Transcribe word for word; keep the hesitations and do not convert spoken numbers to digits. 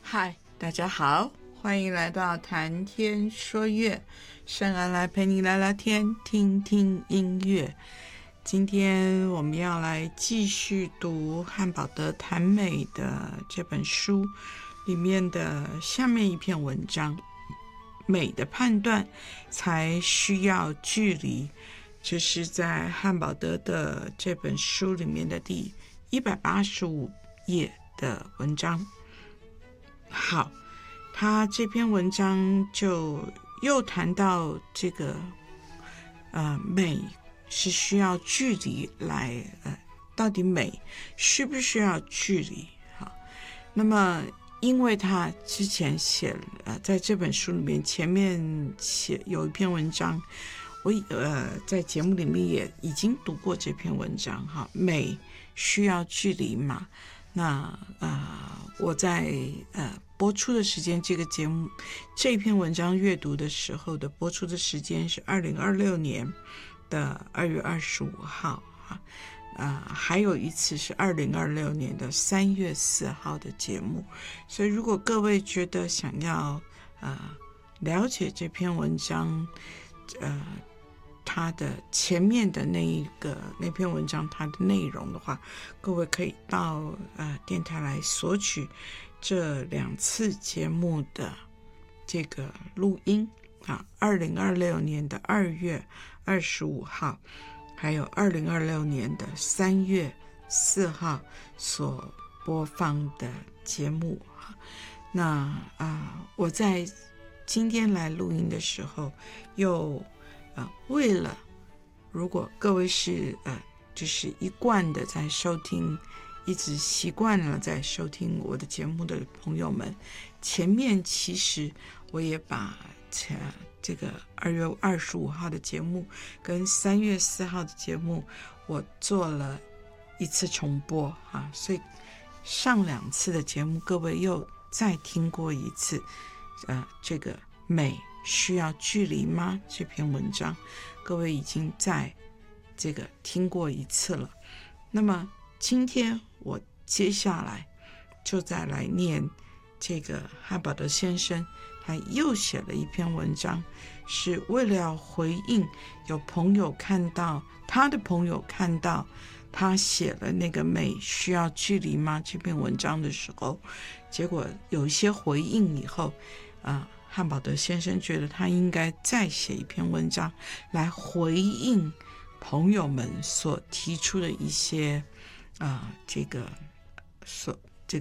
嗨，大家好，欢迎来到谈天说乐，圣安来陪你聊聊天，听听音乐。今天我们要来继续读汉堡德谈美的这本书里面的下面一篇文章，美的判断才需要距离。这是在汉堡德的这本书里面的第一百八十五页的文章。好，他这篇文章就又谈到这个呃美是需要距离来呃到底美需不需要距离？好，那么因为他之前写呃在这本书里面前面写有一篇文章，我呃在节目里面也已经读过这篇文章哈，美需要距离嘛。那呃，我在呃播出的时间，这个节目这篇文章阅读的时候的播出的时间是二零二六年的二月二十五号啊，呃，还有一次是二零二六年的三月四号的节目。所以，如果各位觉得想要呃了解这篇文章，呃。它的前面的那一个那篇文章它的内容的话，各位可以到呃电台来索取这两次节目的这个录音啊，二零二六年的二月二十五号，还有二零二六年的三月四号所播放的节目。那啊、呃，我在今天来录音的时候又。呃，为了如果各位是呃，就是一贯的在收听，一直习惯了在收听我的节目的朋友们，前面其实我也把这这个二月二十五号的节目跟三月四号的节目我做了一次重播啊，所以上两次的节目各位又再听过一次，呃，这个美。需要距离吗？这篇文章各位已经在这个听过一次了。那么今天我接下来就再来念这个汉堡德先生他又写了一篇文章，是为了要回应有朋友看到他的朋友看到他写了那个美需要距离吗这篇文章的时候，结果有一些回应以后啊、呃汉堡德先生觉得他应该再写一篇文章来回应朋友们所提出的一些啊、呃，这个所